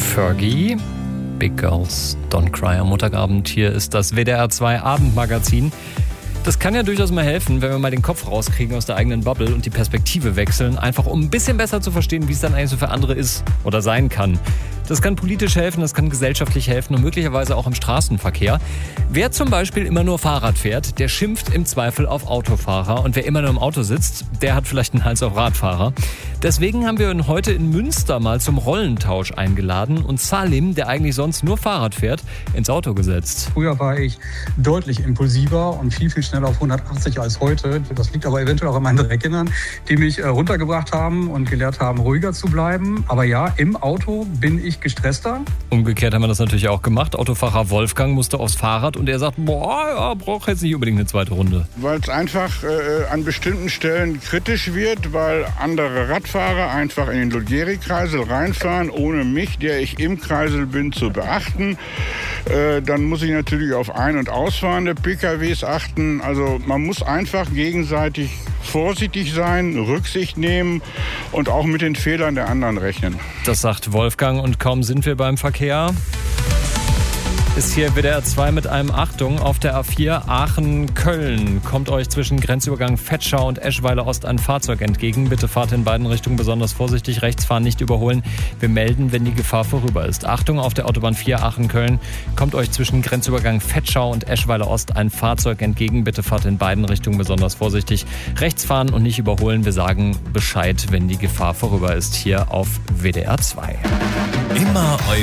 Fergie, Big Girls Don't Cry am Montagabend. Hier ist das WDR 2 Abendmagazin. Das kann ja durchaus mal helfen, wenn wir mal den Kopf rauskriegen aus der eigenen Bubble und die Perspektive wechseln, einfach um ein bisschen besser zu verstehen, wie es dann eigentlich so für andere ist oder sein kann. Das kann politisch helfen, das kann gesellschaftlich helfen und möglicherweise auch im Straßenverkehr. Wer zum Beispiel immer nur Fahrrad fährt, der schimpft im Zweifel auf Autofahrer. Und wer immer nur im Auto sitzt, der hat vielleicht einen Hals auf Radfahrer. Deswegen haben wir ihn heute in Münster mal zum Rollentausch eingeladen und Salim, der eigentlich sonst nur Fahrrad fährt, ins Auto gesetzt. Früher war ich deutlich impulsiver und viel schneller auf 180 als heute. Das liegt aber eventuell auch an meinen 3 Kindern, die mich runtergebracht haben und gelehrt haben, ruhiger zu bleiben. Aber ja, im Auto bin ich gestresster. Umgekehrt haben wir das natürlich auch gemacht. Autofahrer Wolfgang musste aufs Fahrrad und er sagt, braucht jetzt nicht unbedingt eine zweite Runde. Weil es einfach an bestimmten Stellen kritisch wird, weil andere Radfahrer einfach in den Lugeri-Kreisel reinfahren, ohne mich, der ich im Kreisel bin, zu beachten. Dann muss ich natürlich auf Ein- und Ausfahrende PKWs achten. Also man muss einfach gegenseitig vorsichtig sein, Rücksicht nehmen und auch mit den Fehlern der anderen rechnen. Das sagt Wolfgang und kaum sind wir beim Verkehr. Ist hier WDR 2 mit einem Achtung auf der A4 Aachen-Köln. Kommt euch zwischen Grenzübergang Vetschau und Eschweiler Ost ein Fahrzeug entgegen. Bitte fahrt in beiden Richtungen besonders vorsichtig. Rechts fahren, nicht überholen. Wir melden, wenn die Gefahr vorüber ist. Achtung auf der Autobahn 4 Aachen-Köln. Kommt euch zwischen Grenzübergang Vetschau und Eschweiler Ost ein Fahrzeug entgegen. Bitte fahrt in beiden Richtungen besonders vorsichtig. Rechts fahren und nicht überholen. Wir sagen Bescheid, wenn die Gefahr vorüber ist. Hier auf WDR 2. Immer